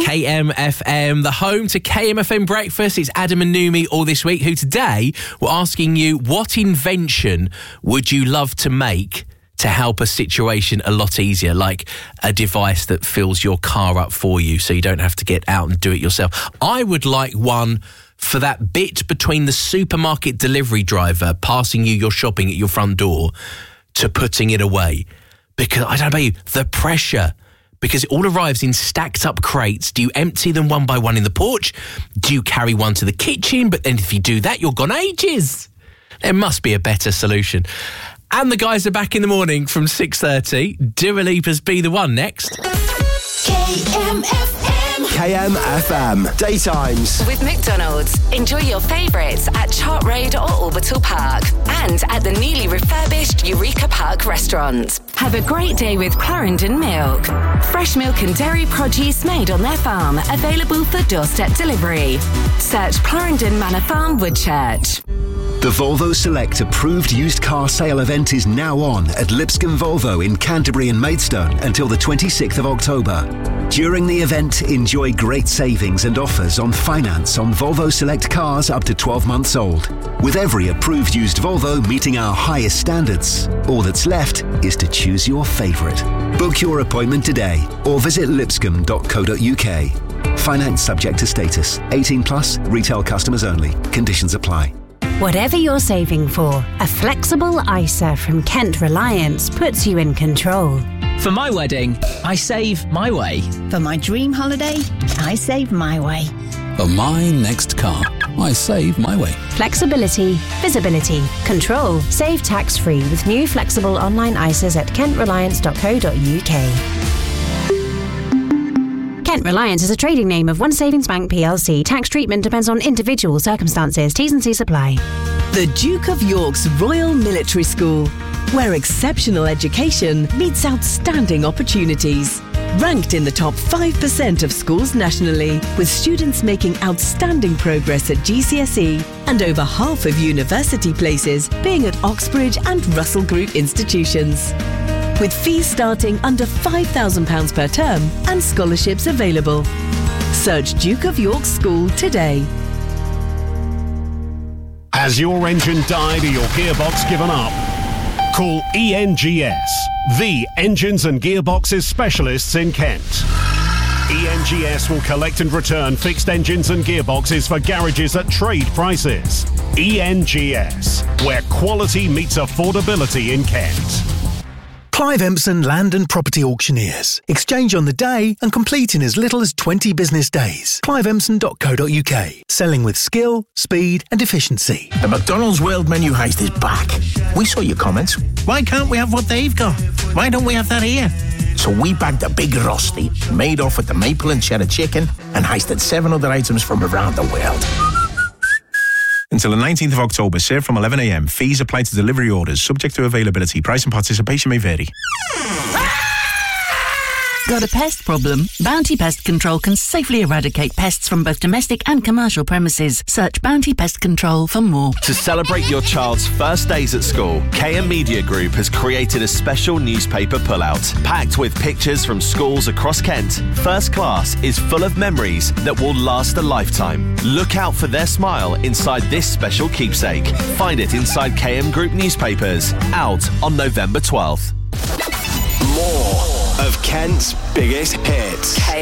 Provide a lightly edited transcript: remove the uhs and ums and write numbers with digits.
KMFM, the home to KMFM Breakfast. It's Adam and Numi all this week, who today were asking you, what invention would you love to make to help a situation a lot easier, like a device that fills your car up for you so you don't have to get out and do it yourself. I would like one for that bit between the supermarket delivery driver passing you your shopping at your front door to putting it away. Because, I don't know about you, the pressure, because it all arrives in stacked up crates. Do you empty them one by one in the porch? Do you carry one to the kitchen? But then if you do that, you're gone ages. There must be a better solution. And the guys are back in the morning from 6:30. Dua Lipa's Be The One next. KMFM. Daytimes. With McDonald's. Enjoy your favourites at Chart Road or Orbital Park. And at the newly refurbished Eureka Park restaurant. Have a great day with Clarendon Milk. Fresh milk and dairy produce made on their farm. Available for doorstep delivery. Search Clarendon Manor Farm, Woodchurch. The Volvo Select approved used car sale event is now on at Lipscombe Volvo in Canterbury and Maidstone until the 26th of October. During the event, enjoy great savings and offers on finance on Volvo Select cars up to 12 months old, with every approved used Volvo meeting our highest standards. All that's left is to choose your favourite. Book your appointment today or visit lipscombe.co.uk. Finance subject to status. 18 plus, retail customers only. Conditions apply. Whatever you're saving for, a flexible ISA from Kent Reliance puts you in control. For my wedding, I save my way. For my dream holiday, I save my way. For my next car, I save my way. Flexibility, visibility, control. Save tax-free with new flexible online ISAs at kentreliance.co.uk. Kent Reliance is a trading name of One Savings Bank plc. Tax treatment depends on individual circumstances. T's and C's apply. The Duke of York's Royal Military School, where exceptional education meets outstanding opportunities. Ranked in the top 5% of schools nationally, with students making outstanding progress at GCSE and over half of university places being at Oxbridge and Russell Group institutions. With fees starting under £5,000 per term and scholarships available. Search Duke of York School today. Has your engine died or your gearbox given up? Call ENGS, the engines and gearboxes specialists in Kent. ENGS will collect and return fixed engines and gearboxes for garages at trade prices. ENGS, where quality meets affordability in Kent. Clive Empson Land and Property Auctioneers. Exchange on the day and complete in as little as 20 business days. cliveempson.co.uk. Selling with skill, speed and efficiency. The McDonald's World Menu Heist is back. We saw your comments. Why can't we have what they've got? Why don't we have that here? So we bagged a big Rusty, made off with the maple and cheddar chicken, and heisted 7 other items from around the world. Until the 19th of October, served from 11 a.m. Fees apply to delivery orders, subject to availability. Price and participation may vary. Got a pest problem? Bounty Pest Control can safely eradicate pests from both domestic and commercial premises. Search Bounty Pest Control for more. To celebrate your child's first days at school, KM Media Group has created a special newspaper pullout. Packed with pictures from schools across Kent, First Class is full of memories that will last a lifetime. Look out for their smile inside this special keepsake. Find it inside KM Group newspapers, out on November 12th. More of Kent's biggest hits.